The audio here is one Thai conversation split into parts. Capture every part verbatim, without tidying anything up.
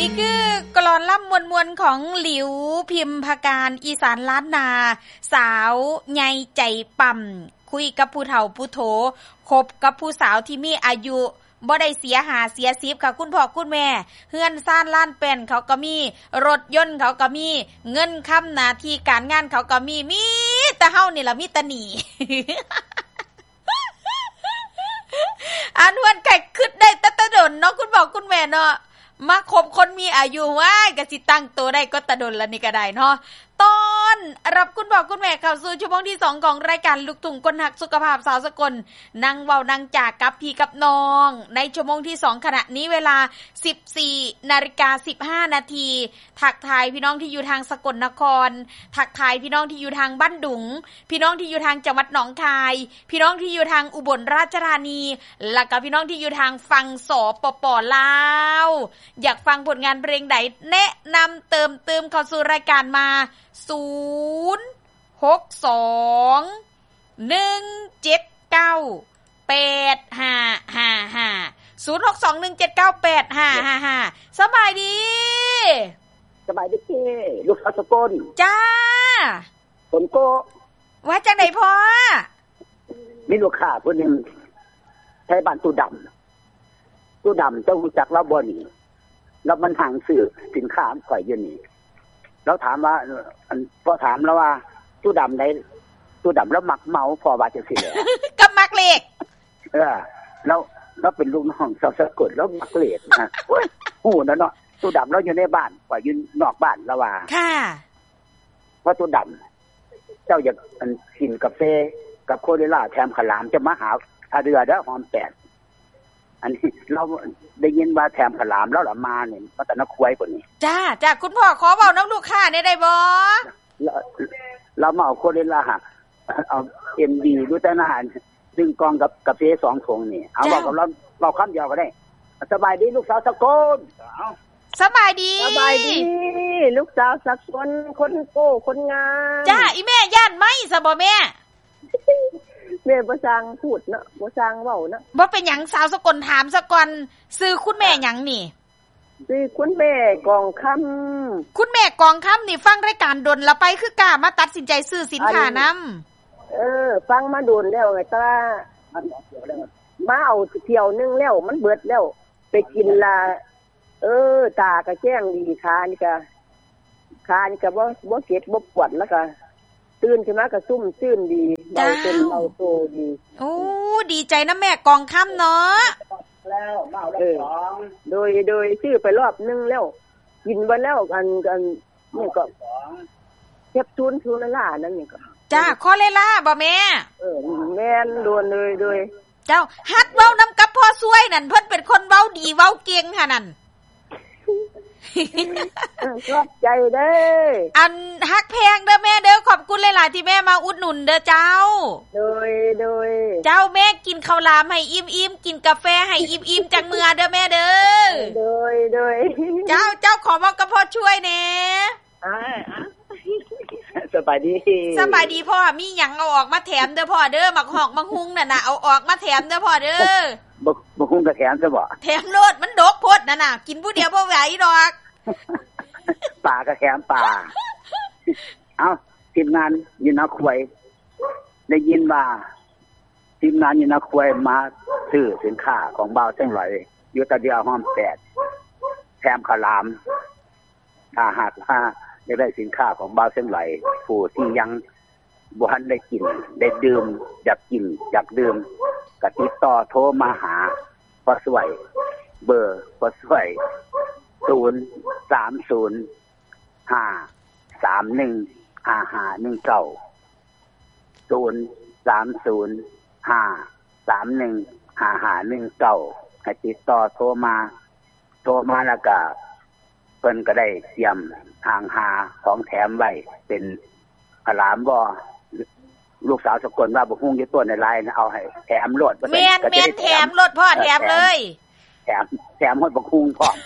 นี่คือกลอนล่ำมวลๆของหลิวพิมพการอีสานล้านนาสาวใหญ่ใจปั่มคุยกับผู้เฒ่าผู้โถคบกับผู้สาวที่มีอายุบ่ได้เสียหาเสียสิบค่ะคุณพ่อคุณแม่เฮือนซ่านล้านแป้นเขาก็มีรถยนต์เขาก็มีเงินค้ำหน้าที่การงานเขาก็มีมีแต่เฮานี่ล่ะมีแต่หนี้ อันวันไก่คึดได้ตะตะดนเนาะคุณพ่อคุณแม่เนาะมาคบคนมีอายุว้ายก็สิตั้งตัวได้ก็ตะดนละนี่ก็ได้เนาะตอนรับคุณพ่อคุณแม่เข้าสู่ชั่วโมงที่สองของรายการลูกทุ่งคนหักสุขภาพสาวสกลนั่งเว้านั่งจากกับพี่กับน้องในชั่วโมงที่สองขณะนี้เวลา สิบสี่นาฬิกาสิบห้านาทีทักทายพี่น้องที่อยู่ทางสกลนครทักทายพี่น้องที่อยู่ทางบ้านดุงพี่น้องที่อยู่ทางจังหวัดหนองคายพี่น้องที่อยู่ทางอุบลราชธานีและก็พี่น้องที่อยู่ทางฝั่งสปป.ลาวอยากฟังผลงานเพลงใดแนะนำเติมเติมเข้าสู่รายการมาศูนย์ หก สอง หนึ่ง เจ็ด เก้า แปด ห้า ห้า ห้า ศูนย์ หก สอง หนึ่ง เจ็ด เก้า แปด ห้า ห้า ห้าสบายดีสบายดีลูกสาวสกลจ้าฝนโกว่าจังได๋พ่อมีลูกค้าผู้นึงใช้บ้านตู้ดำตู้ดำเจ้ารู้จักแล้วบ่นี่แล้วมันห่างซื้อสินค้าข่อยอยู่นี่แล้วถามว่าอันพอถามแล้วว่าตู้ดำได้ตู้ดำแล้วมักเมาพอว่าจังซี่แหละกับมักเลขเออแล้วแล้วเป็นลูกน้องสาวสกลแล้วมักเลขนะโอ้ยฮู้นะเนาะตู้ดำเราอยู่ในบ้านข่อยอยู่นอกบ้านแล้วว่าค่ะเพราะตู้ดำเจ้าอยากอันกินกาแฟกับโคเรล่าแถมขลามจะมาหาอาเดือเด้อหอมแปดอันนี้เราได้ยินว่าแถมขลามแล้วล่ะมาเนี่ยมาแต่นควยพุ่นนี่จ้าจ้าคุณพ่อขอเว้านำลูกค้าได้ได้บ่เรามาเอาโคเรล่าเอา เอ็ม ดี ดูแต่หน้าดึงกองกับกาแฟสองถุงนี่เอาบอกกับเราเราคำเดียวก็ได้สบายดีลูกสาวสกลเอาสบายดีสบายดีลูกสาวสกลคนโก้คนงามจ้าอีแม่ย่านไหมซะบ่แม่แม่บ่สร้างพูดเนาะบ่สร้างเว้าเนาะบ่เป็นหยังสาวสกลถามซะก่อนชื่อคุณแม่หยังนี่ชื่อคุณแม่กองคำคุณแม่กองคำนี่ฟังรายการดนละไปคือกล้ามาตัดสินใจซื้อสินค้านำเออฟังมาโดนแล้วไงแต่ว่ามาเอาเที่ยวนึงแล้วมันเบิดแล้วไปกินละเออตาก็แจ้งดีขานี่ก็ขานี่ก็บ่บ่เก็บบ่ปวดแล้วก็ตื่นขึ้นมาก็ซุ่มซื่นดีเบาเต็มเบาโตดีโอ้ดีใจนะแม่กองค่ำเนาะแล้วเมาแล้วสองโดยโดยชื่อไปรอบนึงแล้วกินไปแล้วอันอันนี่ก็เจ็บทุนทุนล่านั่นนี่ก็จ้าคอเลล่าบ่แม่เออแม่นโดนเลยโดยเจ้าฮัดเว้านำกับพ่อซวยนั่นเพิ่นเป็นคนเว้าดีเว้าเก่งหั่นนั่นขอบใจเด้ออันฮักแพงเด้อแม่เด้อขอบคุณหลายๆที่แม่มาอุดหนุนเด้อเจ้าโดยโดยเจ้าแม่กินข้าวหลามให้อิ่มๆกินกาแฟให้อิ่มๆจังเมื่อเด้อแม่เด้อโดยโดยเจ้าเจ้าขอบอกกับพ่อช่วยแน่อ่าสบายดีสบายดีพ่อมีหยังเอาออกมาแถมเด้อพ่อเด้อหมักหอกมักฮุ้งน่ะน่ะเอาออกมาแถมเด้อพ่อเด้อบ่บ่ฮุ้งก็แถมซะบ่แถมโลดมันดกโพดน่ะน่ะกินผู้เดียวบ่ไหวดอกป่าก็แถมป่าเอ้าทีมงานอยู่นาควยได้ยินว่าทีมงานอยู่นาควยมาซื้อสินค้าของบ่าวเส้นไหลอยู่ตะเดียวหอมแปดแถมขลามถ้าหากว่าอยากได้สินค้าของบ่าวเส้นไหลผู้ที่ยังบ่ทันได้กินได้ดื่มอยากกินอยากดื่มก็ติดต่อโทรมาหาพ่อสวยเบอร์พ่อสวยศูนย์ สาม ศูนย์ ห้า สาม หนึ่ง ห้า ห้า หนึ่ง เก้า ศูนย์ สาม ศูนย์ ห้า สาม หนึ่ง ห้า ห้า หนึ่ง เก้าให้ติดต่อโทรมาโทรมาแล้วก็เพิ่นก็ได้เตรียมทางหาของแถมไว้เป็นขลามบ่ลูกสาวสกลว่าบ่ฮู้อยู่ตัวในไลน์เอาให้แถมโลดแม่นแม่นแถมโลดพ่อแถมเลยแถมแถมฮอดบ่คุ้งพร้อม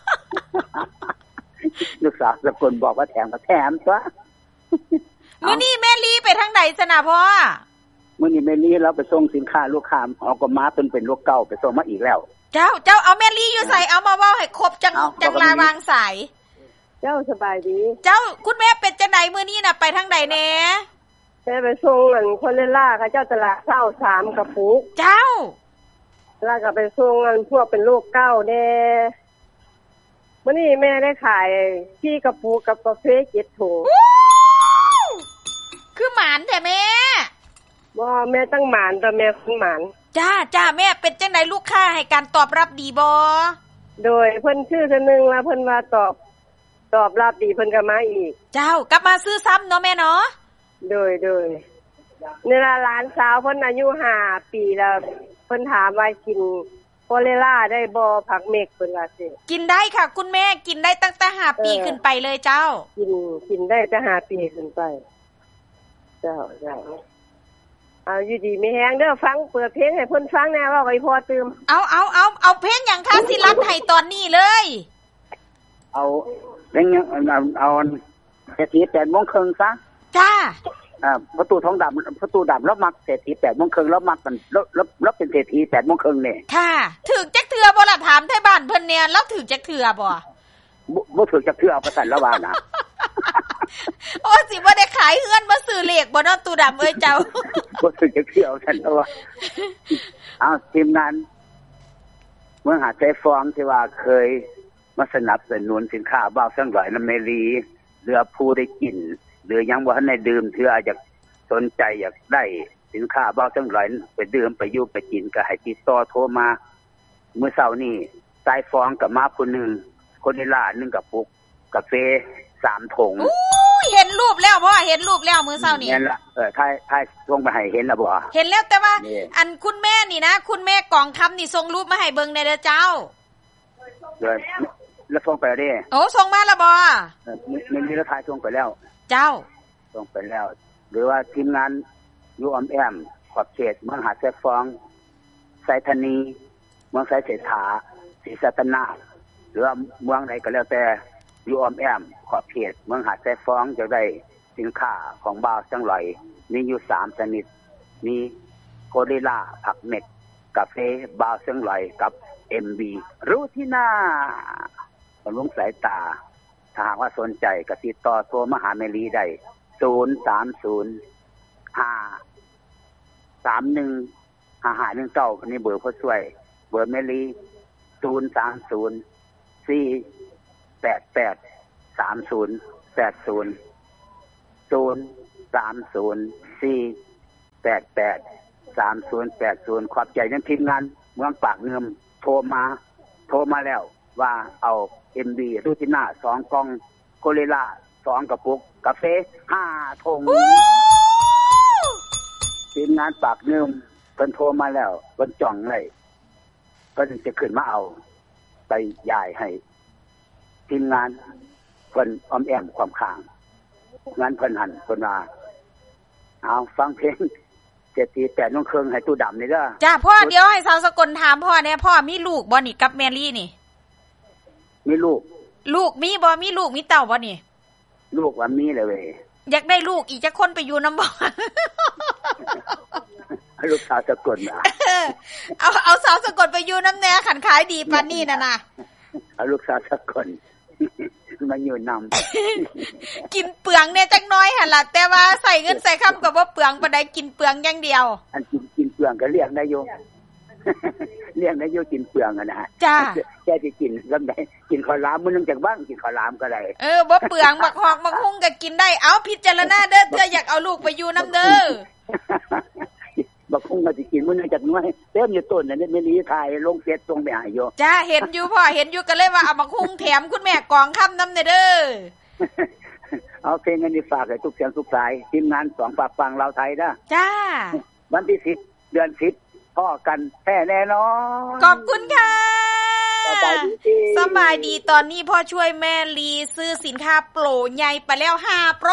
ลูกสาวสกลบอกว่าแถมก็แถมซะมื้อนี้แม่ลีไปทางใดซะน่ะพ่อมื้อนี้แม่ลีเราไปส่งสินค้าลูกค้าเอาก็มาเป็นเป็นลูกเก่าไปส่งมาอีกแล้วเจ้าเจ้าเอาแม่ลี่อยู่ใส่เอามาเว้าให้ครบจังจังลาวางสายเจ้าสบายดีเจ้าคุณแม่เป็นจังได๋มื้อนี้น่ะไปทางใดแหน่แม่ไปส่งอันคนเล่นล่าค่ะเจ้าตลาดเช้าสามกระปุกเจ้าแล้วก็ไปส่งอันพวกเป็นโรคเก้าแน่มื้อนี้แม่ได้ขายที่กระปุกกับกาแฟเจ็ดถุงคือหมานแท้แม่บ่แม่ตั้งหมานแต่แม่คุณหมานจ้าจ้าแม่เป็นจังได๋ลูกค้าให้การตอบรับดีบ่โดยเพิ่นชื่อคนนึงแล้วเพิ่นว่าตอบตอบรับดีเพิ่นก็มาอีกเจ้ากลับมาซื้อซ้ำเนาะแม่เนาะโดยโดยนี่ล่ะหลานสาวเพิ่นอายุห้าปีแล้วเพิ่นถามว่ากินโคเลล่าได้บ่ผักเมกเพิ่นว่าสิกินได้ค่ะคุณแม่กินได้ตั้งแต่ห้าปีขึ้นไปเลยเจ้ากินกินได้ตั้งห้าปีขึ้นไปเจ้าเจ้าเอาอยู่ดีมีแฮงเด้อฟังเปิดเพลงให้เพิ่นฟังแน่ว่าไว้พอตื่มเอาเอาเอาเอาเพลงหยังคะสิรักให้ตอนนี้เลยเอาเพลงเอาเอาเศรษฐี แปดโมงครึ่งซะจ้าอ่าประตูทองดำประตูดำแล้วมักเศรษฐี แปดโมงครึ่งแล้วมักมันแล้วแล้วเป็นเศรษฐี แปดโมงครึ่งนี่ค่ะถึกจักเทื่อบ่ล่ะถามไทบ้านเพิ่นเนี่ยแล้วถึกจักเทื่อบ่บ่ถึกจักเทื่อเอาประสันละว่านะโอ้สิบ่ได้ขายเฮือนมาซื้อเลขบ่เนาะตู่ดำเอ้ยเจ้าบ่ถึกจักเทื่อเอาซั่นละว่าอ้าวทีมงานเมืองหาดไชฟองที่ว่าเคยมาสนับสนุนสินค้าบ่าวสังหลอยน้ำเมลีเรือผู้ได้กินหรือยังบ่ทันได้ดื่มเทื่ออยากสนใจอยากได้สินค้าบ่าวสังหลอยไปดื่มไปอยู่ไปกินก็ให้ติดต่อโทรมามื้อเช้านี้สายฟองกับมาผู้นึงคนนี้ล่านึงกับปุกกาแฟสามถุงอู้เห็นรูปแล้วพ่อเห็นรูปแล้วมื้อเช้านี้เห็นละเออถ่ายถ่ายส่งไปให้เห็นแล้วบ่เห็นแล้วแต่ว่าอันคุณแม่นี่นะคุณแม่กองคำนี่ส่งรูปมาให้เบิ่งได้เด้อเจ้าเด้อแล้วส่งไปได้โอ้ส่งมาแล้วบ่เออมีมีแล้วถ่ายส่งไปแล้วเจ้าส่งไปแล้วหรือว่าทีมงานยูออมแอมขอบเขตเมืองหาดไชฟองไสธานีเมืองไสเศรษฐาศรีสัตนาหรือว่าเมืองใดก็แล้วแต่ยูออมแอมขอบเขตเมืองหาดไชฟองจะได้สินค้าของบ่าวจังหลอยมีอยู่สามชนิดมีโคเดล่าผักเม็ดกาแฟบ่าวจังหลอยกับ เอ็ม บี รูทิน่าบำรุงสายตาถ้าหากว่าสนใจก็ติดต่อโทรมาหาแม่ลีได้ศูนย์ สาม ศูนย์ ห้า สาม หนึ่ง ห้า ห้า หนึ่ง เก้านี่เบอร์ผู้ช่วยเบอร์แม่ลีศูนย์ สาม ศูนย์ สี่ แปด แปด สาม ศูนย์ แปด ศูนย์ ศูนย์ สาม ศูนย์ สี่ แปด แปด สาม ศูนย์ แปด ศูนย์ขอบใจนักทีมงานเมืองปากเงิมโทรมาโทรมาแล้วว่าเอา เอ็ม บี รูทิน่าสองกล่องโคเลล่าสองกระปุกกาแฟห้าถุงทีมงานปากเงิมเพิ่นโทรมาแล้วเพิ่นจ่องไว้เพิ่นจะขึ้นมาเอาไปย้ายให้ทีมงานเพิ่นอ้อมแอมความข้างงานเพิ่นหันเพิ่นว่าเอาฟังเพลงเจ็ดสิบแปดนงเครื่องให้ตู้ดำนี่เด้อจ้าพ่อเดี๋ยวให้สาวสกลถามพ่อเนี่ยพ่อมีลูกบ่นี่กับแมรี่นี่มีลูกลูกมีบ่มีลูกมีเต้าบ่นี่ลูกว่ามีเลยเว้ยอยากได้ลูกอีกจักคนไปอยู่นำบ่ลูกสาวสกลน่ะเอาเอาสาวสกลไปอยู่นำแน่ขันขายดีปานนี้น่ะน่ะเอาลูกสาวสกลมาอยู่นำกินเปลืองเนี่ยจักน้อยหั่นล่ะแต่ว่าใส่เงินใส่คำก็บ่เปลืองปานใดกินเปลืองอย่างเดียวอันกินกินเปลืองก็เลี้ยงได้อยู่เลี้ยงได้อยู่กินเปลืองอ่ะนะจ้าแค่สิกินลำได้กินข้าวหลามมื้อนึงจากบ้านกินข้าวหลามก็ได้เออบ่เปลืองบักฮอกบักฮุ้งก็กินได้เอาพิจารณาเด้อเด้ออยากเอาลูกไปอยู่นำเด้อบักฮุ้งก็สิกินมื้อนึงจากน้อยเต็มอยู่ต้นนั่นแม่ลีถ่ายลงเฟซส่งไปให้อยู่จ้าเห็นอยู่พ่อเห็นอยู่ก็เลยว่าเอาบักฮุ้งแถมคุณแม่กองค่ำนำเด้อเอาเพลงอันนี้ฝากให้ทุกเสียงทุกสายทีมงานสองฝากฟังลาวไทยนะจ้าวันที่สิบเดือนสิบพ่อกันแท้แน่นอนขอบคุณค่ะสบายดีตอนนี้พ่อช่วยแม่ลีซื้อสินค้าโปรใหญ่ไปแล้วห้าโปร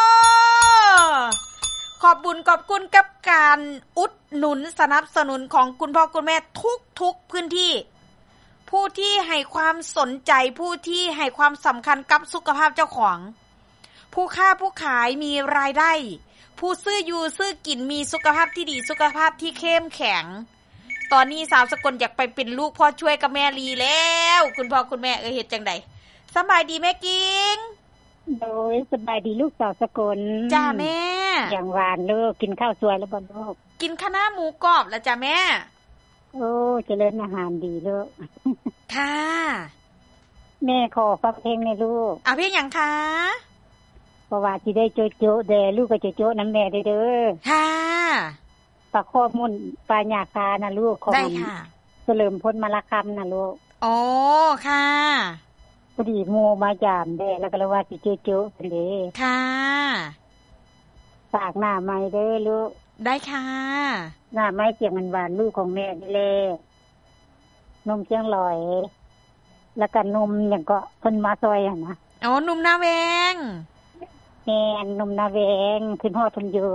ขอบบุญขอบคุณกับการอุดหนุนสนับสนุนของคุณพ่อคุณแม่ทุกๆพื้นที่ผู้ที่ให้ความสนใจผู้ที่ให้ความสำคัญกับสุขภาพเจ้าของผู้ค้าผู้ขายมีรายได้ผู้ซื้ออยู่ซื้อกินมีสุขภาพที่ดีสุขภาพที่เข้มแข็งตอนนี้สาวสกลอยากไปเป็นลูกพ่อช่วยกับแม่ลีแล้วคุณพ่อคุณแม่เอ้ยเฮ็ดจังได๋สบายดีแม่กิ้งโดยสบายดีลูกสาวสกลจ้าแม่อย่างหวานลูกกินข้าวสวยแล้วบ่ลูกกินคะน้าหมูกรอบแล้วจ้าแม่โอ้เจริญอาหารดีลูกค่ะแม่ขอฟังเพลงในลูกอ่ะเพลงหยังคะเพราะว่าสิได้โจโจแด่ลูกก็โจโจนำแม่ได้เด้อค่ะปลาข้อมุ่นปลาหยาคานะลูกของได้ค่ะเฉลิมพลมลคำนะลูกอ๋อค่ะพอดีโมมายามได้แล้วก็เลยว่าสิโจโจซั่นเด้ค่ะฝากหน้าไม้เด้อลูกได้ค่ะหน้าไม้เสียงหวานๆลูกของแม่นี่แหละนมเชียงลอยแล้วก็นมหยังก็เพิ่นมาซอยหั่นนะอ๋อนมนาแวงแม่นนมนาแวงขึ้นฮอดเพิ่นอยู่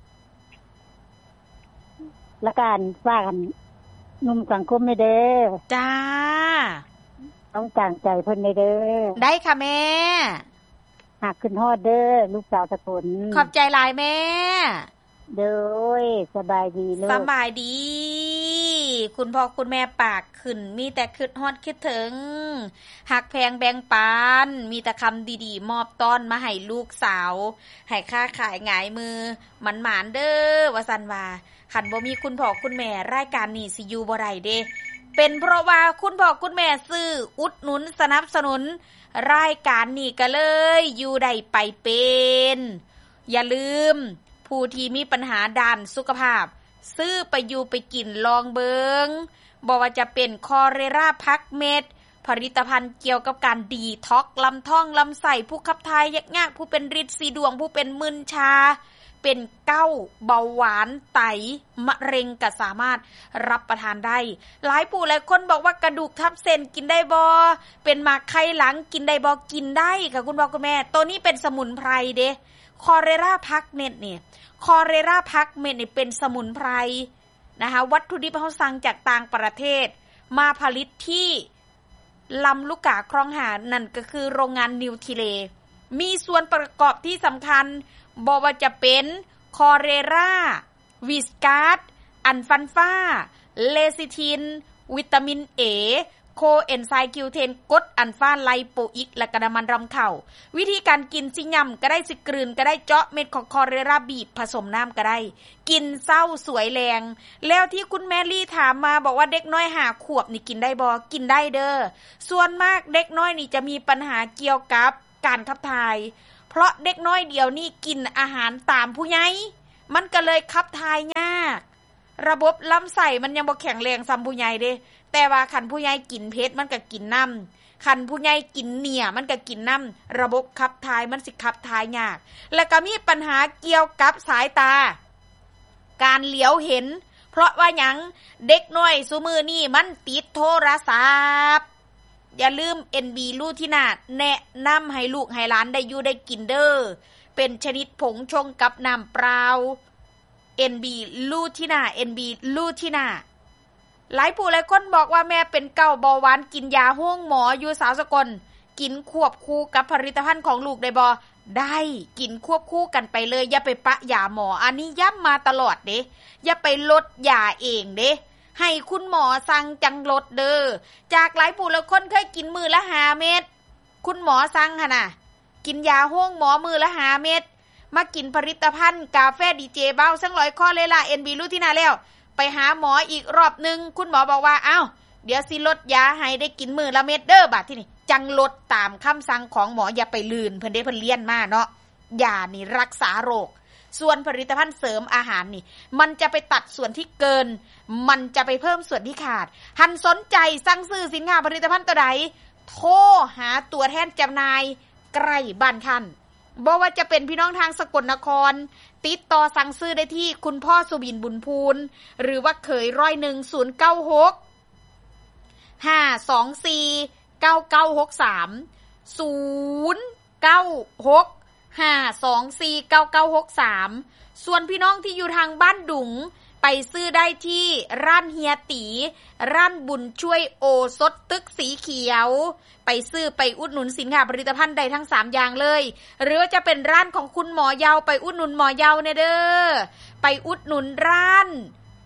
แล้วกันว่ากันนุ่มสังคมไม่เด้อจ้าต้องจางใจเพิ่นเด้อได้ค่ะแม่หากขึ้นฮอดเด้อลูกสาวสกลขอบใจหลายแม่เด้อสบายดีลูกสบายดีคุณพ่อคุณแม่ปากขึ้นมีแต่คิดฮอดคิดถึงหักแพงแบ่งปันมีแต่คำดีๆมอบต้อนมาให้ลูกสาวให้ค้าขายหงายมือหมันๆเด้อว่าซั่นว่าคันบ่มีคุณพ่อคุณแม่รายการนี้สิอยู่บ่ได้เด้เป็นเพราะว่าคุณพ่อคุณแม่ซื้ออุดหนุนสนับสนุนรายการนี้ก็เลยอยู่ได้ไปเป็นอย่าลืมผู้ที่มีปัญหาด้านสุขภาพซื้อไปอยู่ไปกินลองเบิงบ่ว่าจะเป็นคอเรราพักเม็ดผลิตภัณฑ์เกี่ยวกับการดีท็อกลำท้องลำไส้ผู้ขับถ่ายยากๆผู้เป็นฤทธิ์สีดวงผู้เป็นมึนชาเป็นเก้าเบาหวานไตมะเร็งก็สามารถรับประทานได้หลายผู้หลายคนบอกว่ากระดูกทับเส้นกินได้บ่เป็นมากไข้หลังกินได้บ่กินได้ค่ะคุณพ่อคุณแม่ตัวนี้เป็นสมุนไพรเด้คอเรราพักเม็ดนี่คอเรราพักเม็ดนี่เป็นสมุนไพรนะคะวัตถุดิบเขาสั่งจากต่างประเทศมาผลิตที่ลำลูกกาคลองหานั่นก็คือโรงงานนิวทริเลมีส่วนประกอบที่สำคัญบอกว่าจะเป็นคอเรราวิสกาสอันฟันฟ้าเลซิทินวิตามินเอโคเอนไซม์คิวเทนกรดอัลฟาไลโปอิกและกระมันรำเข่าวิธีการกินสิยำก็ได้สิกลืนก็ได้เจาะเม็ดของคอเรราบีบผสมน้ำก็ได้กินเศร้าสวยแรงแล้วที่คุณแมรี่ถามมาบอกว่าเด็กน้อยหาขวบนี่กินได้บ่กินได้เด้อส่วนมากเด็กน้อยนี่จะมีปัญหาเกี่ยวกับการขับถ่ายเพราะเด็กน้อยเดียวนี่กินอาหารตามผู้ใหญ่มันก็เลยขับถ่ายยากระบบลำไส้มันยังบ่แข็งแรงซ้ำผู้ใหญ่เด้แต่ว่าคันผู้ใหญ่กินเผ็ดมันก็กินน้ำคันผู้ใหญ่กินเหนี่ยมันก็กินน้ำระบบขับถ่ายมันสิขับถ่ายยากแล้วก็มีปัญหาเกี่ยวกับสายตาการเหลียวเห็นเพราะว่าหยังเด็กน้อยซุมื้อนี้มันติดโทรศัพท์อย่าลืม เอ็น บี ลูทินาแนะนำให้ลูกให้หลานได้อยู่ได้กินเด้อเป็นชนิดผงชงกับน้ำเปล่า เอ็น บี ลูทินา เอ็น บี ลูทินาหลายผู้หลายคนบอกว่าแม่เป็นเก้าเบาหวานกินยาห้องหมออยู่สาวสกลกินควบคู่กับผลิตภัณฑ์ของลูกได้บ่ได้กินควบคู่กันไปเลยอย่าไปปะยาหมออันนี้ย้ำมาตลอดเด้อย่าไปลดยาเองเด้ให้คุณหมอสั่งจังลดเด้อจากหลายผู้หลายคนเคยกินมื้อละห้าเม็ดคุณหมอสั่งหั่นน่ะกินยาห้องหมอมื้อละห้าเม็ดมากินผลิตภัณฑ์กาแฟดีเจเบ้าซังร้อยคอเลล่า เอ็น บี ลูทินาแล้วไปหาหมออีกรอบนึงคุณหมอบอกว่าอ้าวเดี๋ยวสิลดยาให้ได้กินมื้อละเม็ดเด้อบัดที่นี่จังลดตามคำสั่งของหมออย่าไปลืนเพิ่นได้เพิ่นเรียนมาเนาะยานี่รักษาโรคส่วนผลิตภัณฑ์เสริมอาหารนี่มันจะไปตัดส่วนที่เกินมันจะไปเพิ่มส่วนที่ขาดหันสนใจสั่งซื้อสินค้าผลิตภัณฑ์ตัวใดโทรหาตัวแทนจำหน่ายใกล้บ้านท่านบ่ว่าจะเป็นพี่น้องทางสกลนครติดต่อสั่งซื้อได้ที่คุณพ่อสุบินบุญพูนหรือว่าเขยร้อยหนึ่ง ศูนย์เก้าหก ห้าสองสี่ เก้าเก้าหกสาม ศูนย์ เก้าหก ห้าสองสี่ เก้าเก้าหกสามส่วนพี่น้องที่อยู่ทางบ้านดุงไปซื้อได้ที่ร้านเฮียตีร้านบุญช่วยโอสถตึกสีเขียวไปซื้อไปอุดหนุนสินค้าผลิตภัณฑ์ใดทั้งสามอย่างเลยหรือว่าจะเป็นร้านของคุณหมอเยาไปอุดหนุนหมอเยาเนี่ยเด้อไปอุดหนุนร้าน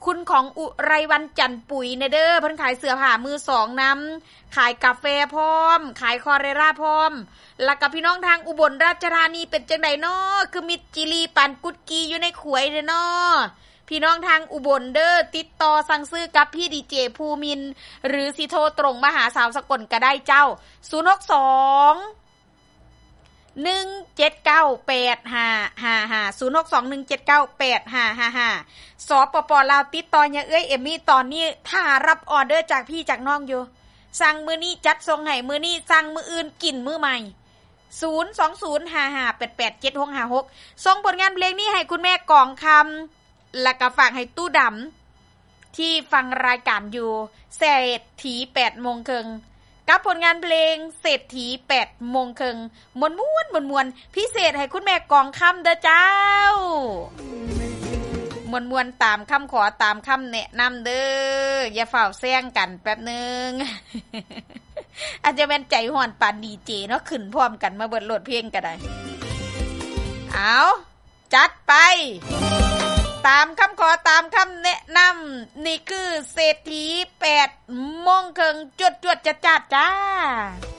คุณของอุไรวันจันปุ๋ยเนเด้อเพิ่นขายเสื้อผ้ามือสองนำขายกาแฟพร้อมขายคอเรราพร้อมแล้วก็พี่น้องทางอุบลราชธานีเป็นจังได๋น้อคือมิตรจิรีปานกุดกีอยู่ในขวยเด้อน้อพี่น้องทางอุบลเด้อติดต่อสั่งซื้อกับพี่ดีเจภูมินทร์หรือสิโทรตรงมาหาสาวสกลก็ได้เจ้าศูนย์ หก สอง หนึ่ง เจ็ด เก้า แปด ห้า ห้า ห้า ศูนย์ หก สอง หนึ่ง เจ็ด เก้า แปด ห้า ห้า ห้าสปป.ลาวติดต่อยาเอ้ยเอมมี่ตอนนี้ถ้ารับออเดอร์จากพี่จากน้องอยู่สั่งมื้อนี้จัดส่งให้มื้อนี้สั่งมื้ออื่นกินมื้อใหม่ศูนย์ สอง ศูนย์ ห้า ห้า แปด แปด เจ็ด หก ห้า หกส่งผลงานเพลงนี้ให้คุณแม่กองคำแล้วก็ฝากให้ตู้ดำที่ฟังรายการอยู่เศรษฐี แปดโมงครึ่งกับผลงานเพลงเศรษฐี แปดโมงครึ่งม่วนๆม่วนๆพิเศษให้คุณแม่กองคำเด้อเจ้ามวนๆตามคำขอตามคำแนะนำเด้ออย่าเฝ้าแซงกันแป๊บนึง อาจจะเป็นใจห่อนปานดีเจเนาะขึ้นพร้อมกันมาเบิดโหลดเพลงก็ได้เอาจัดไปตามคำขอตามคำแนะนำนี่คือเศรษฐี แปดโมงครึ่งจวดๆจัดๆจ้า